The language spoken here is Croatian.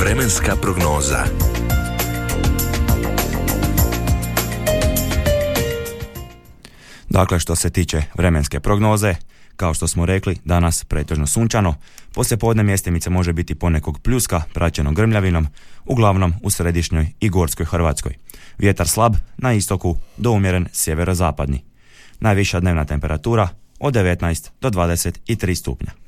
Vremenska prognoza. Dakle, što se tiče vremenske prognoze, kao što smo rekli, danas pretežno sunčano, poslijepodne mjestimice može biti ponekog pljuska praćeno grmljavinom, uglavnom u središnjoj i gorskoj Hrvatskoj. Vjetar slab na istoku do umjeren sjeverozapadni. Najviša dnevna temperatura od 19 do 23 stupnja.